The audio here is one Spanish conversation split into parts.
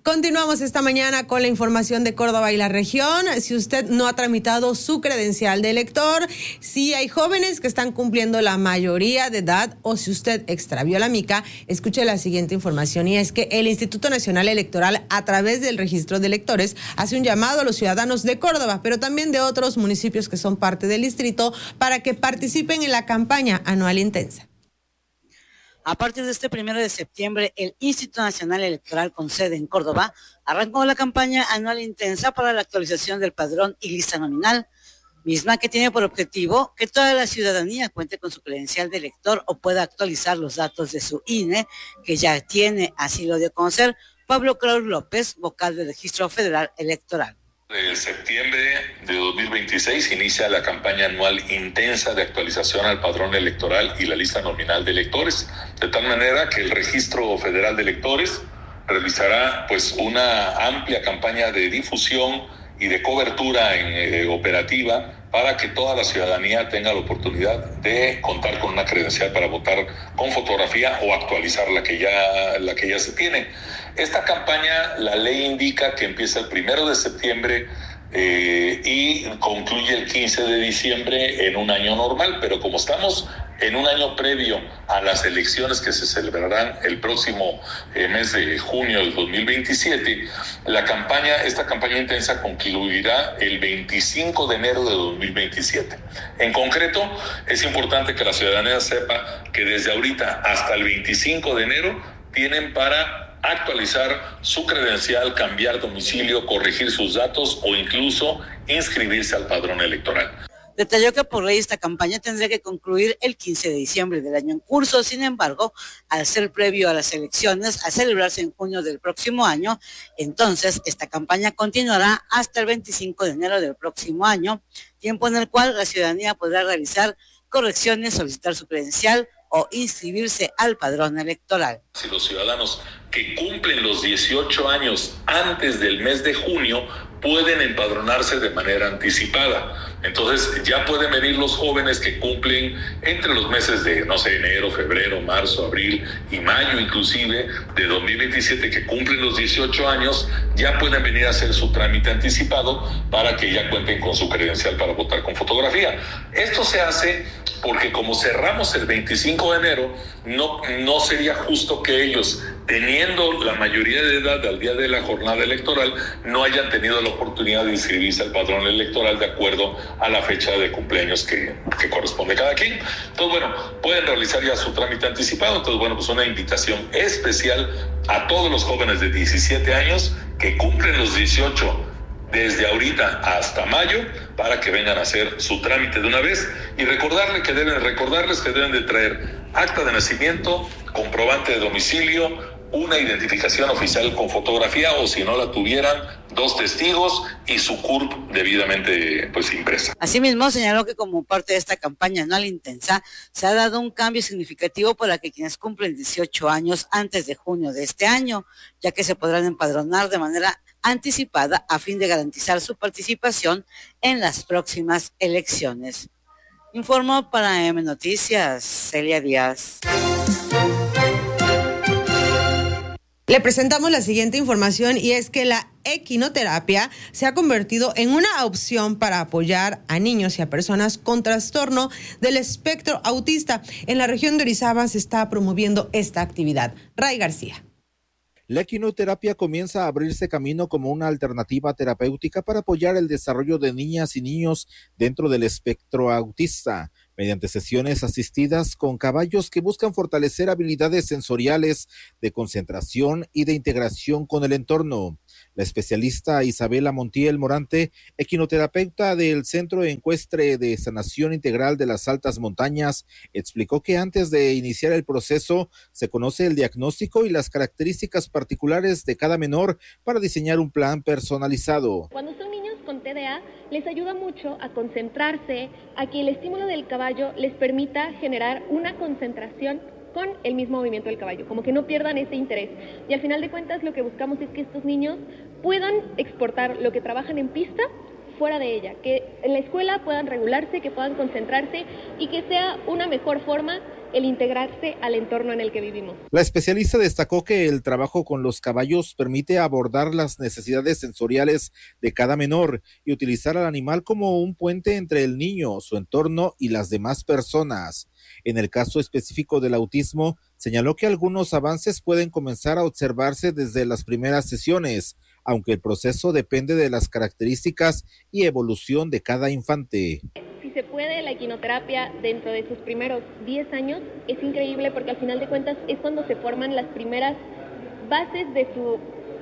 Continuamos esta mañana con la información de Córdoba y la región. Si usted no ha tramitado su credencial de elector, si hay jóvenes que están cumpliendo la mayoría de edad o si usted extravió la mica, escuche la siguiente información, y es que el Instituto Nacional Electoral, a través del registro de electores, hace un llamado a los ciudadanos de Córdoba, pero también de otros municipios que son parte del distrito, para que participen en la campaña anual intensa. A partir de este 1 de septiembre, el Instituto Nacional Electoral con sede en Córdoba arrancó la campaña anual intensa para la actualización del padrón y lista nominal, misma que tiene por objetivo que toda la ciudadanía cuente con su credencial de elector o pueda actualizar los datos de su INE, que ya tiene, así lo dio a conocer Pablo Kraus López, vocal del Registro Federal Electoral. En septiembre de 2026 inicia la campaña anual intensa de actualización al padrón electoral y la lista nominal de electores, de tal manera que el Registro Federal de Electores realizará pues una amplia campaña de difusión y de cobertura operativa para que toda la ciudadanía tenga la oportunidad de contar con una credencial para votar con fotografía o actualizar la que ya se tiene. Esta campaña, la ley indica que empieza el 1 de septiembre y concluye el 15 de diciembre en un año normal, pero como estamos en un año previo a las elecciones que se celebrarán el próximo mes de junio del 2027, esta campaña intensa concluirá el 25 de enero de 2027. En concreto, es importante que la ciudadanía sepa que desde ahorita hasta el 25 de enero tienen para actualizar su credencial, cambiar domicilio, corregir sus datos o incluso inscribirse al padrón electoral. Detalló que por ley esta campaña tendría que concluir el 15 de diciembre del año en curso. Sin embargo, al ser previo a las elecciones, a celebrarse en junio del próximo año, entonces esta campaña continuará hasta el 25 de enero del próximo año, tiempo en el cual la ciudadanía podrá realizar correcciones, solicitar su credencial o inscribirse al padrón electoral. Si los ciudadanos que cumplen los 18 años antes del mes de junio pueden empadronarse de manera anticipada. Entonces ya pueden venir los jóvenes que cumplen entre los meses de, enero, febrero, marzo, abril y mayo inclusive de 2027, que cumplen los 18 años, ya pueden venir a hacer su trámite anticipado para que ya cuenten con su credencial para votar con fotografía. Esto se hace porque como cerramos el 25 de enero, no sería justo que ellos, teniendo la mayoría de edad al día de la jornada electoral, no hayan tenido la oportunidad de inscribirse al padrón electoral de acuerdo a la fecha de cumpleaños que corresponde a cada quien. Entonces, pueden realizar ya su trámite anticipado. Entonces, pues una invitación especial a todos los jóvenes de 17 años que cumplen los 18 desde ahorita hasta mayo, para que vengan a hacer su trámite de una vez y recordarles que deben de traer acta de nacimiento, comprobante de domicilio, una identificación oficial con fotografía o si no la tuvieran, 2 testigos y su CURP debidamente impresa. Asimismo, señaló que como parte de esta campaña anual intensa, se ha dado un cambio significativo para que quienes cumplen 18 años antes de junio de este año, ya que se podrán empadronar de manera anticipada a fin de garantizar su participación en las próximas elecciones. Informó para M Noticias, Celia Díaz. Le presentamos la siguiente información, y es que la equinoterapia se ha convertido en una opción para apoyar a niños y a personas con trastorno del espectro autista. En la región de Orizaba se está promoviendo esta actividad. Ray García. La equinoterapia comienza a abrirse camino como una alternativa terapéutica para apoyar el desarrollo de niñas y niños dentro del espectro autista, mediante sesiones asistidas con caballos que buscan fortalecer habilidades sensoriales, de concentración y de integración con el entorno. La especialista Isabela Montiel Morante, equinoterapeuta del Centro Ecuestre de Sanación Integral de las Altas Montañas, explicó que antes de iniciar el proceso se conoce el diagnóstico y las características particulares de cada menor para diseñar un plan personalizado. Cuando son niños con TDA, les ayuda mucho a concentrarse, a que el estímulo del caballo les permita generar una concentración con el mismo movimiento del caballo, como que no pierdan ese interés. Y al final de cuentas lo que buscamos es que estos niños puedan exportar lo que trabajan en pista fuera de ella, que en la escuela puedan regularse, que puedan concentrarse y que sea una mejor forma el integrarse al entorno en el que vivimos. La especialista destacó que el trabajo con los caballos permite abordar las necesidades sensoriales de cada menor y utilizar al animal como un puente entre el niño, su entorno y las demás personas. En el caso específico del autismo, señaló que algunos avances pueden comenzar a observarse desde las primeras sesiones, aunque el proceso depende de las características y evolución de cada infante. Si se puede, la equinoterapia dentro de sus primeros 10 años es increíble porque al final de cuentas es cuando se forman las primeras bases de su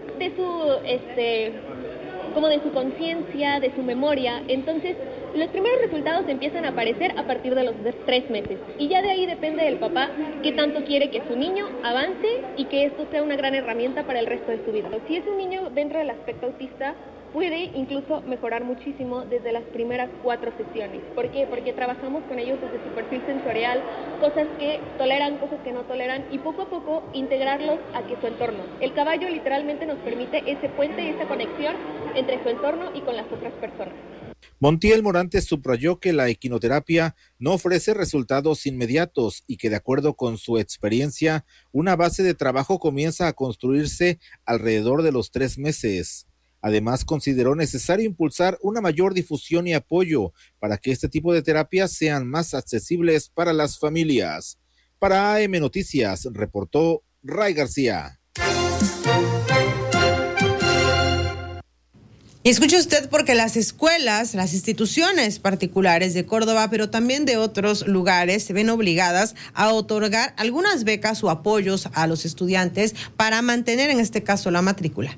conciencia, de su memoria. Entonces, los primeros resultados empiezan a aparecer a partir de los 3 meses. Y ya de ahí depende del papá qué tanto quiere que su niño avance y que esto sea una gran herramienta para el resto de su vida. Si es un niño dentro del aspecto autista, puede incluso mejorar muchísimo desde las primeras 4 sesiones. ¿Por qué? Porque trabajamos con ellos desde su perfil sensorial, cosas que toleran, cosas que no toleran, y poco a poco integrarlos a su entorno. El caballo literalmente nos permite ese puente y esa conexión entre su entorno y con las otras personas. Montiel Morantes subrayó que la equinoterapia no ofrece resultados inmediatos y que, de acuerdo con su experiencia, una base de trabajo comienza a construirse alrededor de los 3 meses. Además, consideró necesario impulsar una mayor difusión y apoyo para que este tipo de terapias sean más accesibles para las familias. Para AM Noticias, reportó Ray García. Y escuche usted, porque las escuelas, las instituciones particulares de Córdoba, pero también de otros lugares, se ven obligadas a otorgar algunas becas o apoyos a los estudiantes para mantener, en este caso, la matrícula.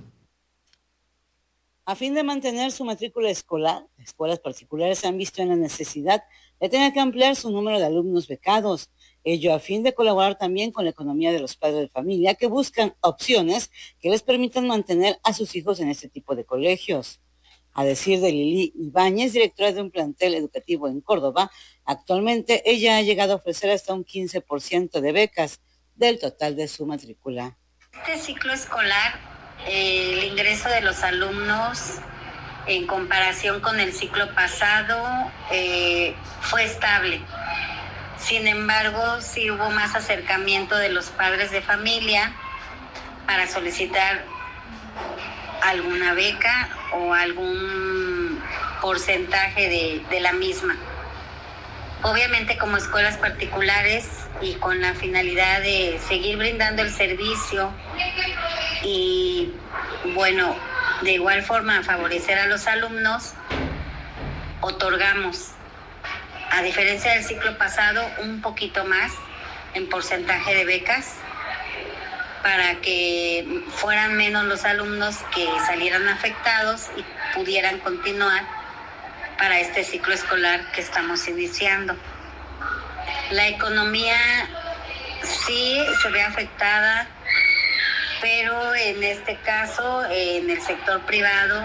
A fin de mantener su matrícula escolar, escuelas particulares se han visto en la necesidad de tener que ampliar su número de alumnos becados. Ello a fin de colaborar también con la economía de los padres de familia que buscan opciones que les permitan mantener a sus hijos en este tipo de colegios. A decir de Lili Ibáñez, directora de un plantel educativo en Córdoba, actualmente ella ha llegado a ofrecer hasta un 15% de becas del total de su matrícula. Este ciclo escolar, el ingreso de los alumnos en comparación con el ciclo pasado fue estable. Sin embargo, sí hubo más acercamiento de los padres de familia para solicitar alguna beca o algún porcentaje de la misma. Obviamente, como escuelas particulares y con la finalidad de seguir brindando el servicio y, bueno, de igual forma favorecer a los alumnos, otorgamos, a diferencia del ciclo pasado, un poquito más en porcentaje de becas para que fueran menos los alumnos que salieran afectados y pudieran continuar para este ciclo escolar que estamos iniciando. La economía sí se ve afectada, pero en este caso, en el sector privado,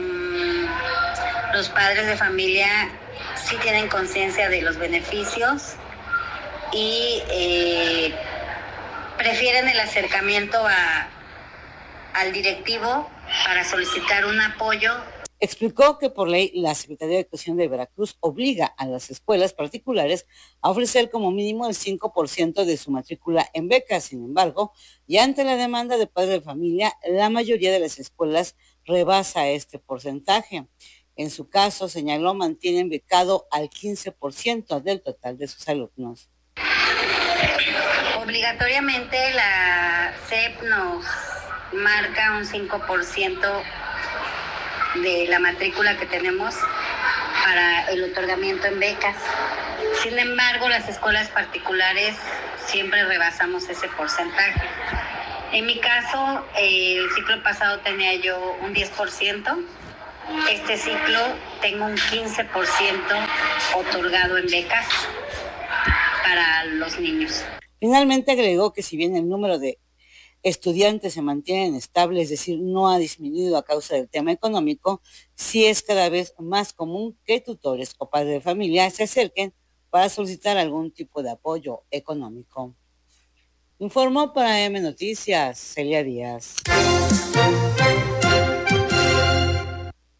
los padres de familia sí tienen conciencia de los beneficios y prefieren el acercamiento al directivo para solicitar un apoyo. Explicó que por ley la Secretaría de Educación de Veracruz obliga a las escuelas particulares a ofrecer como mínimo el 5% de su matrícula en becas. Sin embargo, y ante la demanda de padres de familia, la mayoría de las escuelas rebasa este porcentaje. En su caso, señaló, mantienen becado al 15% del total de sus alumnos. Obligatoriamente la SEP nos marca un 5% de la matrícula que tenemos para el otorgamiento en becas. Sin embargo, las escuelas particulares siempre rebasamos ese porcentaje. En mi caso, el ciclo pasado tenía yo un 10%. Este ciclo tengo un 15% otorgado en becas para los niños. Finalmente agregó que si bien el número de estudiantes se mantienen estables, es decir, no ha disminuido a causa del tema económico, sí es cada vez más común que tutores o padres de familia se acerquen para solicitar algún tipo de apoyo económico. Informó para AM Noticias, Celia Díaz.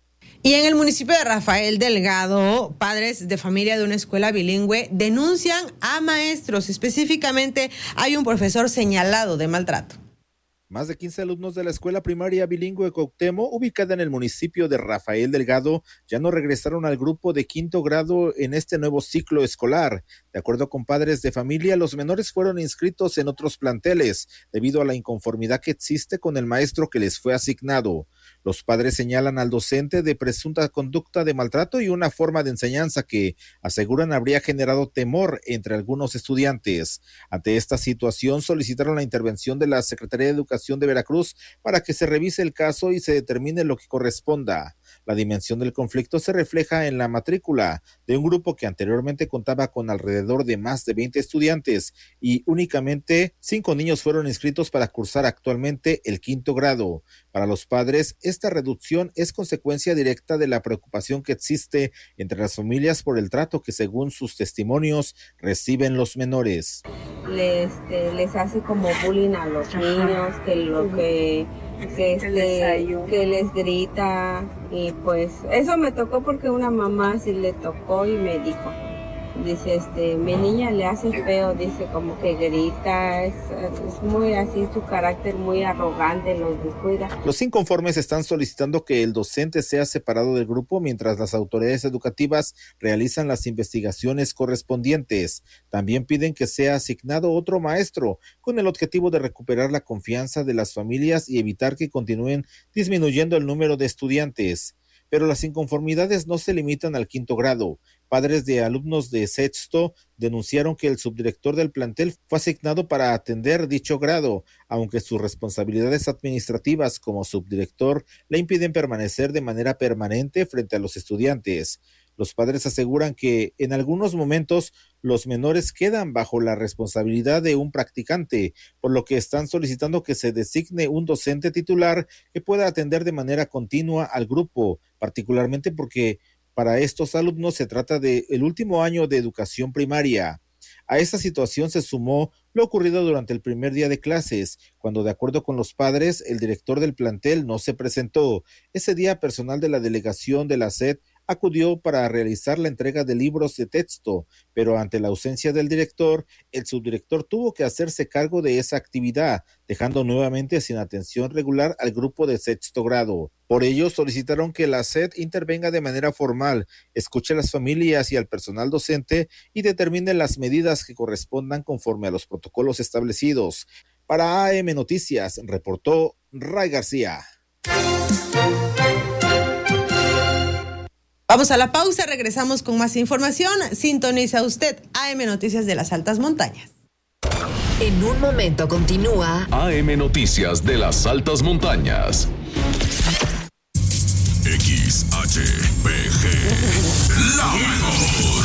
Y en el municipio de Rafael Delgado, padres de familia de una escuela bilingüe denuncian a maestros. Específicamente, hay un profesor señalado de maltrato. Más de 15 alumnos de la escuela primaria bilingüe Cuauhtémoc, ubicada en el municipio de Rafael Delgado, ya no regresaron al grupo de quinto grado en este nuevo ciclo escolar. De acuerdo con padres de familia, los menores fueron inscritos en otros planteles debido a la inconformidad que existe con el maestro que les fue asignado. Los padres señalan al docente de presunta conducta de maltrato y una forma de enseñanza que, aseguran, habría generado temor entre algunos estudiantes. Ante esta situación, solicitaron la intervención de la Secretaría de Educación de Veracruz para que se revise el caso y se determine lo que corresponda. La dimensión del conflicto se refleja en la matrícula de un grupo que anteriormente contaba con alrededor de más de 20 estudiantes y únicamente 5 niños fueron inscritos para cursar actualmente el quinto grado. Para los padres, esta reducción es consecuencia directa de la preocupación que existe entre las familias por el trato que, según sus testimonios, reciben los menores. Les hace como bullying a los niños, que les grita, y pues eso me tocó porque una mamá sí le tocó y me dijo, dice, mi niña le hace feo, dice, como que grita, es muy así, su carácter muy arrogante, los descuida. Los inconformes están solicitando que el docente sea separado del grupo mientras las autoridades educativas realizan las investigaciones correspondientes. También piden que sea asignado otro maestro con el objetivo de recuperar la confianza de las familias y evitar que continúen disminuyendo el número de estudiantes. Pero las inconformidades no se limitan al quinto grado. Padres de alumnos de sexto denunciaron que el subdirector del plantel fue asignado para atender dicho grado, aunque sus responsabilidades administrativas como subdirector le impiden permanecer de manera permanente frente a los estudiantes. Los padres aseguran que en algunos momentos los menores quedan bajo la responsabilidad de un practicante, por lo que están solicitando que se designe un docente titular que pueda atender de manera continua al grupo, particularmente porque para estos alumnos se trata del último año de educación primaria. A esta situación se sumó lo ocurrido durante el primer día de clases, cuando, de acuerdo con los padres, el director del plantel no se presentó. Ese día, personal de la delegación de la SED acudió para realizar la entrega de libros de texto, pero ante la ausencia del director, el subdirector tuvo que hacerse cargo de esa actividad, dejando nuevamente sin atención regular al grupo de sexto grado. Por ello, solicitaron que la SED intervenga de manera formal, escuche a las familias y al personal docente y determine las medidas que correspondan conforme a los protocolos establecidos. Para AM Noticias, reportó Ray García. Vamos a la pausa, regresamos con más información. Sintoniza usted AM Noticias de las Altas Montañas. En un momento continúa AM Noticias de las Altas Montañas. XHPG, la mejor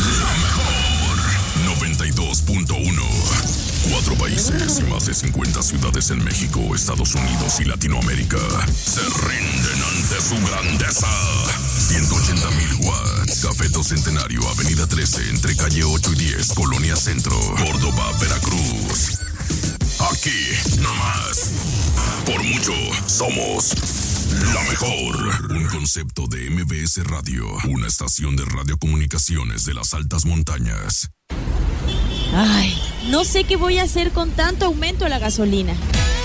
92.1. 4 países y más de 50 ciudades en México, Estados Unidos y Latinoamérica se rinden ante su grandeza. 180,000 watts. Cafeto Centenario, Avenida 13, entre calle 8 y 10, Colonia Centro, Córdoba, Veracruz. Aquí, nomás. Por mucho, somos la mejor. Un concepto de MBS Radio, una estación de radiocomunicaciones de las altas montañas. Ay, no sé qué voy a hacer con tanto aumento a la gasolina.